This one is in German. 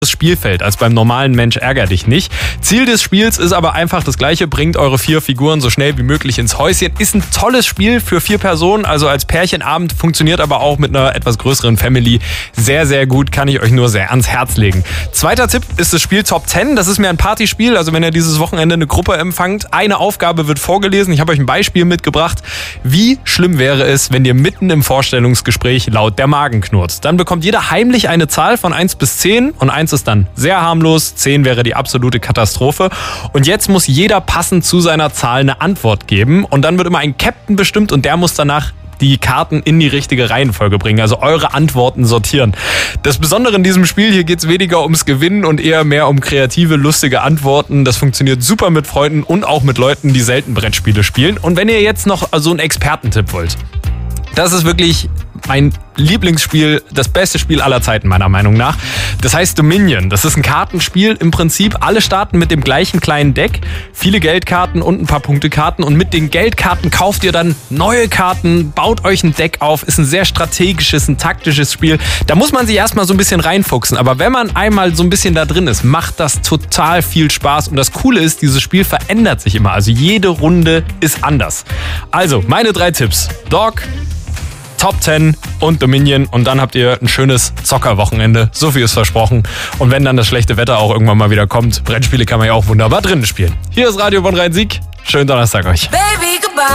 Spielfeld als beim normalen Mensch ärger dich nicht. Ziel des Spiels ist aber einfach das gleiche, bringt eure 4 Figuren so schnell wie möglich ins Häuschen. Ist ein tolles Spiel für 4 Personen, also als Pärchenabend, funktioniert aber auch mit einer etwas größeren Family sehr, sehr gut, kann ich euch nur sehr ans Herz legen. Zweiter Tipp ist das Spiel Top 10, das ist mehr ein Partyspiel, also wenn ihr dieses Wochenende eine Gruppe empfangt, eine Aufgabe wird vorgelesen, ich habe euch ein Beispiel mitgebracht. Wie schlimm wäre es, wenn dir mitten im Vorstellungsgespräch laut der Magen knurrt? Dann bekommt jeder heimlich eine Zahl von 1 bis 10 und 1 ist dann sehr harmlos, 10 wäre die absolute Katastrophe. Und jetzt muss jeder passend zu seiner Zahl eine Antwort geben und dann wird immer ein Captain bestimmt und der muss danach die Karten in die richtige Reihenfolge bringen, also eure Antworten sortieren. Das Besondere in diesem Spiel, hier geht es weniger ums Gewinnen und eher mehr um kreative, lustige Antworten. Das funktioniert super mit Freunden und auch mit Leuten, die selten Brettspiele spielen. Und wenn ihr jetzt noch so einen Expertentipp wollt, das ist wirklich mein Lieblingsspiel, das beste Spiel aller Zeiten meiner Meinung nach. Das heißt Dominion. Das ist ein Kartenspiel im Prinzip. Alle starten mit dem gleichen kleinen Deck, viele Geldkarten und ein paar Punktekarten und mit den Geldkarten kauft ihr dann neue Karten, baut euch ein Deck auf, ist ein sehr strategisches, ein taktisches Spiel. Da muss man sich erstmal so ein bisschen reinfuchsen, aber wenn man einmal so ein bisschen da drin ist, macht das total viel Spaß und das Coole ist, dieses Spiel verändert sich immer, also jede Runde ist anders. Also, meine 3 Tipps. Dog, Top 10 und Dominion und dann habt ihr ein schönes Zockerwochenende. So viel ist versprochen. Und wenn dann das schlechte Wetter auch irgendwann mal wieder kommt, Brettspiele kann man ja auch wunderbar drinnen spielen. Hier ist Radio Bonn Rhein-Sieg. Schönen Donnerstag euch. Baby, goodbye.